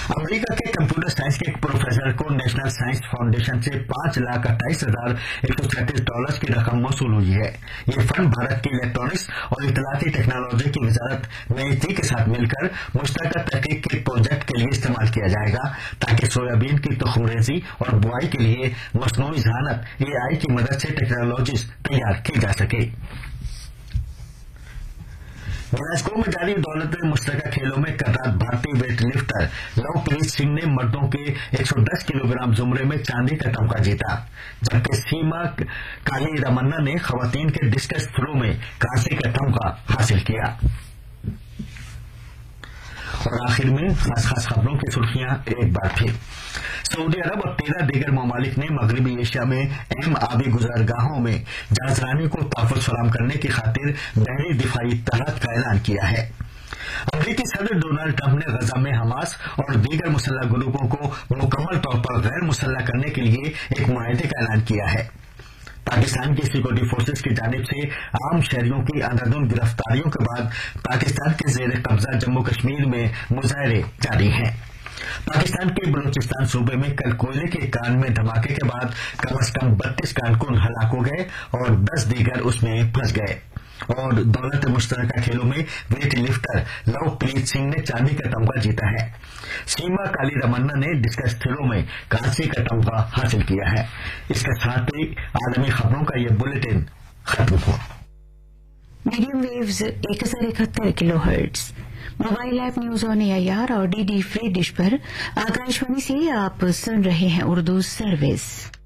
America के computer science के एक प्रोफेसर को नेशनल साइंस फाउंडेशन से $5,28,137 की रकम मौसूल हुई है। ये फंड भारत की इलेक्ट्रॉनिक्स और इत्तलाती टेक्नोलॉजी की वजारत NITI के साथ मिलकर मुश्तरका तहकीक के प्रोजेक्ट के लिए इस्तेमाल किया जाएगा ताकि सोयाबीन की तुखमरेजी और बुआई के लिए मसनूई ज़हानत AI की मदद से टेक्नोलॉजीज तैयार की जा सके। ग्लासगो में जारी दौलत मुश्तरका खेलों में कल रात भारतीय वेट लिफ्टर लवप्रीत सिंह ने मर्दों के 110 किलोग्राम जुमरे में चांदी का तमगा जीता, जबकि सीमा काली रमन्ना ने खवातीन के डिस्कस थ्रो में कांसे का तमगा हासिल किया। और आखिर में खास खबरों की सुर्खियां एक बार फिर। सऊदी अरब और 13 दीगर ममालिक ने मगरबी एशिया में अहम आबी गुजरगाहों में जहाजरानी को तहफ़्फ़ुज़ फराहम करने की खातिर बहरी दिफाई इत्तेहाद का ऐलान किया है। अमरीकी सदर डोनाल्ड ट्रंप ने गजा में हमास और दीगर मुसल्लह ग्रुपों को मुकम्मल तौर पर गैर मुसल्लह करने के लिए एक मुआहदे का ऐलान किया है। पाकिस्तान की सिक्योरिटी फोर्सेज की जानिब से आम शहरियों की अंधाधुंध गिरफ्तारियों के बाद पाकिस्तान के जेर कब्जा जम्मू कश्मीर में मुजाहरे जारी हैं। पाकिस्तान के बलूचिस्तान सूबे में कल कोयले के कान में धमाके के बाद कम से कम 32 कारकुन हलाक हो गए और 10 दीगर उसमें फंस गए। और दौलत मुश्तरका खेलों में वेट लिफ्टर लवप्रीत सिंह ने चांदी का तमगा जीता है। सीमा काली रमन्ना ने डिस्कस थ्रो में कांसे का तमगा हासिल किया है। इसके साथ ही आलमी खबरों का ये बुलेटिन खत्म हुआ। Medium waves 1071 kilohertz, mobile app news on AIR और DD फ्री डिश पर आकाशवाणी से आप सुन रहे हैं उर्दू सर्विस।